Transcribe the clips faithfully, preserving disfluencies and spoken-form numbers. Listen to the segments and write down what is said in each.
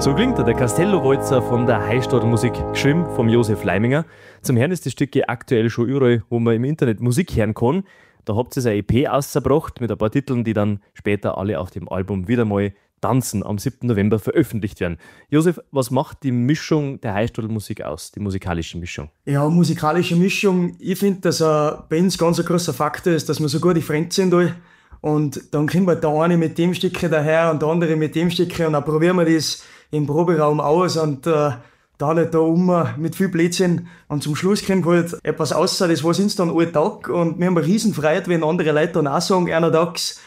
So klingt der Castello-Walzer von der Heißstadtmusik, geschrieben vom Josef Leiminger. Zum Hören ist das Stück aktuell schon überall, wo man im Internet Musik hören kann. Da habt ihr eine E P ausgebracht mit ein paar Titeln, die dann später alle auf dem Album wieder mal Tanzen am siebten November veröffentlicht werden. Josef, was macht die Mischung der Heißstadtmusik aus, die musikalische Mischung? Ja, musikalische Mischung. Ich finde, dass uh, bei uns ganz ein großer Faktor ist, dass wir so gute Freunde sind alle. Und dann kommt halt der eine mit dem Stückchen daher und der andere mit dem Stückchen und dann probieren wir das im Proberaum aus und uh, dann halt da um mit viel Blödsinn. Und zum Schluss kommt halt etwas raus, das was uns dann alle Tag. Und wir haben eine riesen Freude, wenn andere Leute dann auch sagen, einer tags.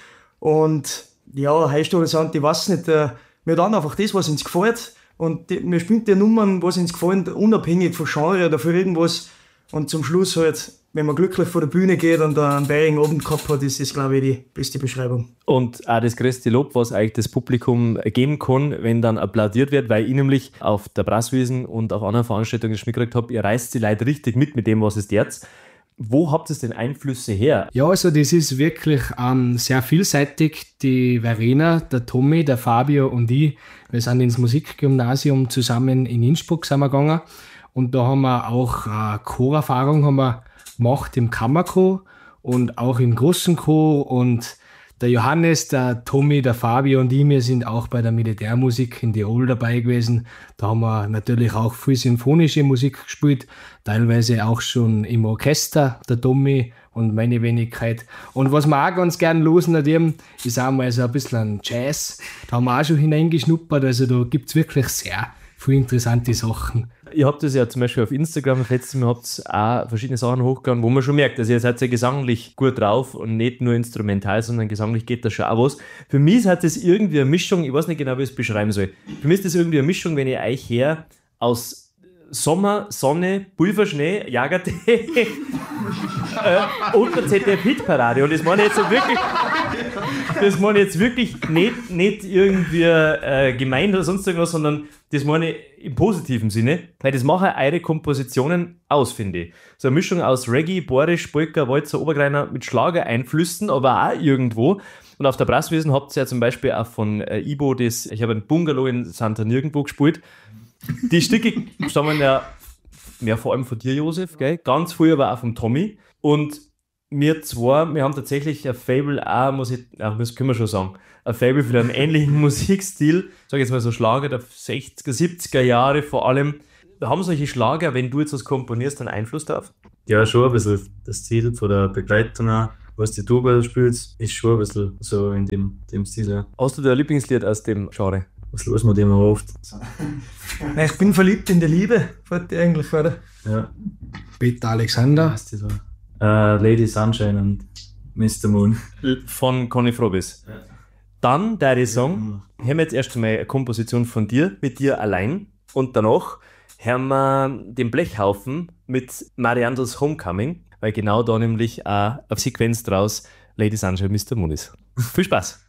Und ja, Heißstadter sind, ich weiß nicht, äh, wir dann einfach das, was uns gefällt. Und die, wir spielen die Nummern, was uns gefallen, unabhängig von Genre oder von irgendwas. Und zum Schluss halt, wenn man glücklich vor der Bühne geht und einen bayerigen Abend gehabt hat, ist das, glaube ich, die beste Beschreibung. Und auch das größte Lob, was eigentlich das Publikum geben kann, wenn dann applaudiert wird, weil ich nämlich auf der Brasswiesen und auf anderen Veranstaltungen schon mitgekriegt habe, ihr reißt die Leute richtig mit mit dem, was es tut. Wo habt ihr denn Einflüsse her? Ja, also das ist wirklich ähm, sehr vielseitig. Die Verena, der Tommy, der Fabio und ich, wir sind ins Musikgymnasium zusammen in Innsbruck sind wir gegangen. Und da haben wir auch äh, Chorerfahrung haben wir gemacht im Kammerchor und auch im großen Chor. Und der Johannes, der Tommy, der Fabio und ich, wir sind auch bei der Militärmusik in Tirol dabei gewesen. Da haben wir natürlich auch viel symphonische Musik gespielt, teilweise auch schon im Orchester, der Tommy und meine Wenigkeit. Und was wir auch ganz gern losen haben, ist auch mal so ein bisschen ein Jazz. Da haben wir auch schon hineingeschnuppert, also da gibt's wirklich sehr viele interessante Sachen. Ihr habt das ja zum Beispiel auf Instagram, das letzte Mal habt ihr auch verschiedene Sachen hochgeladen, wo man schon merkt, also ihr seid ja gesanglich gut drauf und nicht nur instrumental, sondern gesanglich geht da schon auch was. Für mich hat das irgendwie eine Mischung, ich weiß nicht genau, wie ich es beschreiben soll. Für mich ist das irgendwie eine Mischung, wenn ich euch her aus Sommer, Sonne, Pulverschnee, Jagertee äh, und der Z D F-Hitparade. Und das meine ich jetzt wirklich, das meine ich jetzt wirklich nicht, nicht irgendwie äh, gemein oder sonst irgendwas, sondern das meine ich im positiven Sinne, weil das machen eure Kompositionen aus, finde ich. So eine Mischung aus Reggae, Borisch, Polka, Walzer, Obergreiner mit Schlagereinflüssen, aber auch irgendwo. Und auf der Brasswiesen habt ihr ja zum Beispiel auch von äh, Ibo das, ich habe ein Bungalow in Santa Nirgendwo gespielt. Die Stücke stammen ja mehr vor allem von dir, Josef, gell? Ganz früh aber auch vom Tommy. Und wir zwei, wir haben tatsächlich ein Faible auch, muss ich, ach, das können wir schon sagen, ein Faible für einen ähnlichen Musikstil, sag jetzt mal so Schlager der sechziger, siebziger Jahre vor allem. Haben solche Schlager, wenn du jetzt was komponierst, einen Einfluss darauf? Ja, schon ein bisschen. Das Ziel von der Begleitung auch, was die Tuba spielst, ist schon ein bisschen so in dem, dem Stil. Ja. Hast du da ein Lieblingslied aus dem Genre? Was los mit dem oft? Nein, ich bin verliebt in die Liebe, fällt dir eigentlich, oder? Ja. Peter Alexander. Was ist das? Uh, Lady Sunshine und Mister Moon. Von Conny Frobis. Ja. Dann, da ich sagen, ja. hören wir jetzt erst einmal eine Komposition von dir, mit dir allein. Und danach hören wir den Blechhaufen mit Mariandels Homecoming, weil genau da nämlich auch eine Sequenz draus Lady Sunshine, Mister Moon ist. Viel Spaß!